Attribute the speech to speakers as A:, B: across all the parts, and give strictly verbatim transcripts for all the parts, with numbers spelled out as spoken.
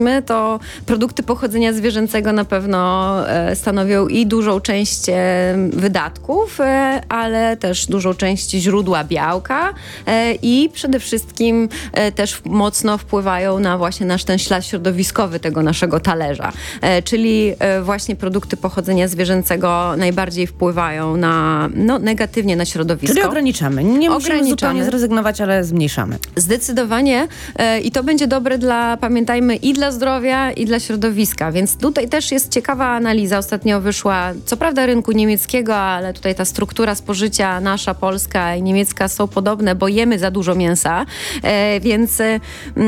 A: to produkty pochodzenia zwierzęcego na pewno e, stanowią i dużą część e, wydatków, e, ale też dużą część źródła białka e, i przede wszystkim e, też mocno wpływają na właśnie nasz ten ślad środowiskowy tego naszego talerza. E, czyli e, właśnie produkty pochodzenia zwierzęcego najbardziej wpływają na, no, negatywnie na środowisko.
B: Czyli ograniczamy. Nie musimy
A: Ograniczamy.
B: zupełnie zrezygnować, ale zmniejszamy.
A: Zdecydowanie e, i to będzie dobre dla, pamiętajmy, i dla zdrowia, i dla środowiska, więc tutaj też jest ciekawa analiza. Ostatnio wyszła, co prawda rynku niemieckiego, ale tutaj ta struktura spożycia nasza, polska i niemiecka są podobne, bo jemy za dużo mięsa, e, więc e,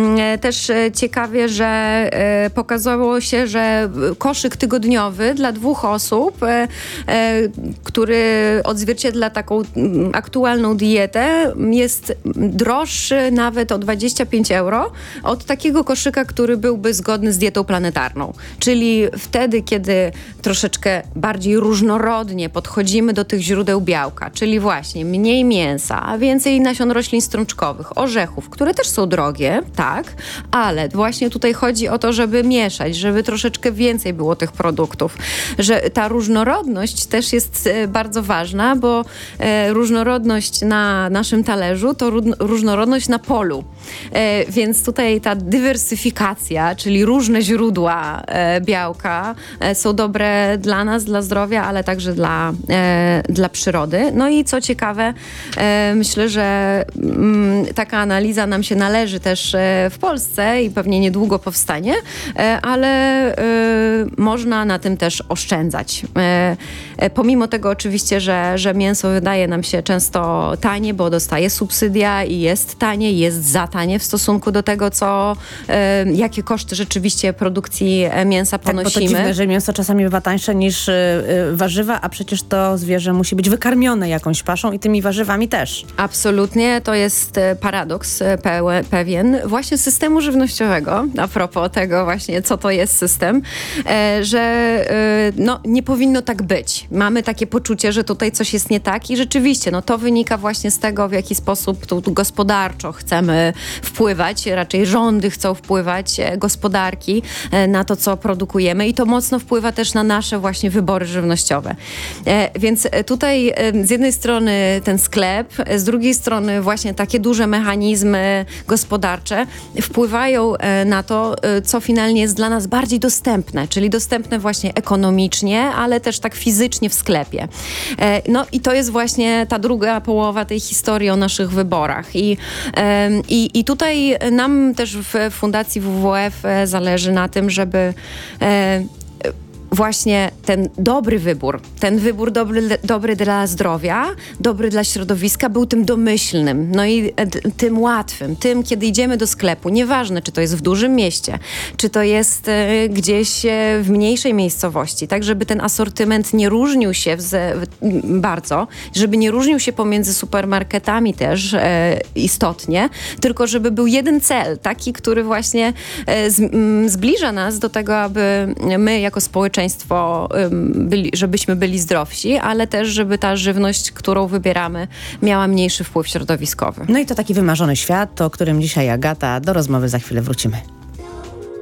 A: też ciekawie, że e, pokazało się, że koszyk tygodniowy dla dwóch osób, e, e, który odzwierciedla taką m, aktualną dietę, jest droższy nawet o dwadzieścia pięć euro od takiego koszyka, który byłby zgodny z dietą planetarną. Czyli wtedy, kiedy troszeczkę bardziej różnorodnie podchodzimy do tych źródeł białka, czyli właśnie mniej mięsa, a więcej nasion roślin strączkowych, orzechów, które też są drogie, tak, ale właśnie tutaj chodzi o to, żeby mieszać, żeby troszeczkę więcej było tych produktów, że ta różnorodność też jest e, bardzo ważna, bo e, różnorodność na naszym talerzu to ró- różnorodność na polu. E, więc tutaj ta dywersyfikacja, czyli różne źródła e, białka e, są dobre dla nas, dla zdrowia, ale także dla, e, dla przyrody. No i co ciekawe, e, myślę, że mm, taka analiza nam się należy też e, w Polsce i pewnie niedługo powstanie, e, ale e, można na tym też oszczędzać. E, e, pomimo tego oczywiście, że, że mięso wydaje nam się często tanie, bo dostaje subsydia i jest tanie, jest za tanie w stosunku do tego, co, e, jakie koszty rzeczywiście produkcji mięsa ponosimy.
B: Tak, bo to dziwne, że mięso czasami bywa tańsze niż y, y, warzywa, a przecież to zwierzę musi być wykarmione jakąś paszą i tymi warzywami też.
A: Absolutnie, to jest e, paradoks e, pełe, pewien właśnie systemu żywnościowego, a propos tego właśnie, co to jest system, e, że e, no, nie powinno tak być. Mamy takie poczucie, że tutaj coś jest nie tak i rzeczywiście, no to wynika właśnie z tego, w jaki sposób tu, tu gospodarczo chcemy wpływać, raczej rządy chcą wpływać, e, gospodarki e, na to, co produkujemy i to mocno wpływa też na nasze właśnie wybory żywnościowe. E, więc tutaj e, z jednej strony ten sklep, e, z drugiej strony właśnie takie duże mechanizmy gospodarcze wpływają e, na to, e, co finalnie jest dla nas bardziej dostępne, czyli dostępne właśnie ekonomicznie, ale też tak fizycznie w sklepie. E, no i to jest właśnie ta druga połowa tej historii o naszych wyborach. I, e, i, i tutaj nam też w Fundacji W W F e, zależy na tym, żeby e, właśnie ten dobry wybór, ten wybór dobry, dobry dla zdrowia, dobry dla środowiska był tym domyślnym, no i d- tym łatwym, tym, kiedy idziemy do sklepu, nieważne, czy to jest w dużym mieście, czy to jest e, gdzieś e, w mniejszej miejscowości, tak, żeby ten asortyment nie różnił się w z, w, bardzo, żeby nie różnił się pomiędzy supermarketami też e, istotnie, tylko żeby był jeden cel, taki, który właśnie e, z, m, zbliża nas do tego, aby my jako społeczeństwo Byli, żebyśmy byli zdrowsi, ale też, żeby ta żywność, którą wybieramy, miała mniejszy wpływ środowiskowy.
B: No i to taki wymarzony świat, o którym dzisiaj Agata. Do rozmowy za chwilę wrócimy.